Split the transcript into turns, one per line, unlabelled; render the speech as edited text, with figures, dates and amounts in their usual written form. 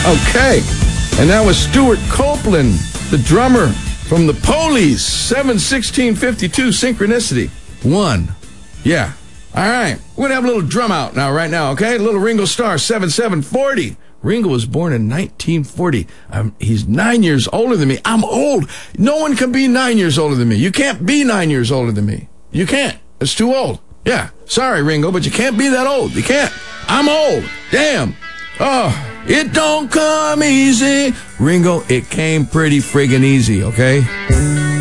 Okay. And that was Stuart Copeland, the drummer from the Police, 7/16/52, Synchronicity. 1. Yeah. All right. We're going to have a little drum out right now, okay? A little Ringo Starr, 7/7/40. Ringo was born in 1940. He's 9 years older than me. I'm old. No one can be 9 years older than me. You can't be 9 years older than me. You can't. It's too old. Yeah. Sorry, Ringo, but you can't be that old. You can't. I'm old. Damn. Oh, it don't come easy. Ringo, it came pretty friggin' easy, okay?